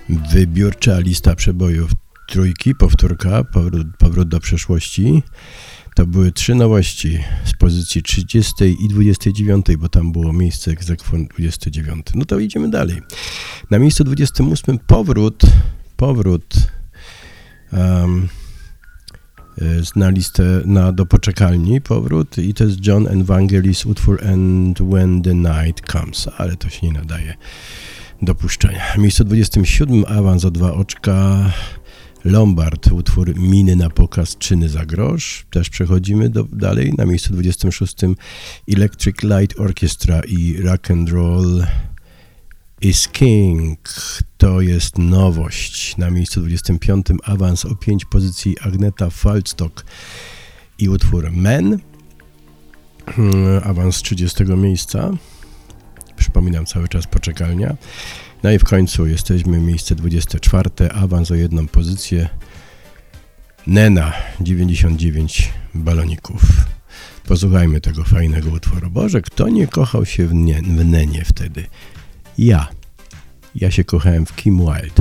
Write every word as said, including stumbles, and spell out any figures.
Wybiórcza lista przebojów trójki, powtórka, powrót, powrót do przeszłości. To były trzy nowości z pozycji trzydziestej i dwudziestej dziewiątej, bo tam było miejsce ex aequo dwudziesty dziewiąty. No to idziemy dalej. Na miejscu dwudziestym ósmym powrót, powrót um, na listę, na, do poczekalni, powrót i to jest John Evangelis utwór And When the Night Comes, ale to się nie nadaje do puszczenia. Miejsce dwudziestym siódmym awans o dwa oczka, Lombard, utwór Miny na pokaz, czyny za grosz. Też przechodzimy do, dalej. Na miejscu dwudziestym szóstym Electric Light Orchestra i Rock and Roll is King. To jest nowość. Na miejscu dwudziestym piątym awans o pięć pozycji Agneta Falstock i utwór Men. Awans z trzydziestego miejsca. Przypominam, cały czas poczekalnia. No i w końcu jesteśmy miejsce dwudzieste czwarte, awans o jedną pozycję. Nena, dziewięćdziesiąt dziewięć baloników. Posłuchajmy tego fajnego utworu. Boże, kto nie kochał się w, nie, w Nenie wtedy? Ja. Ja się kochałem w Kim Wilde.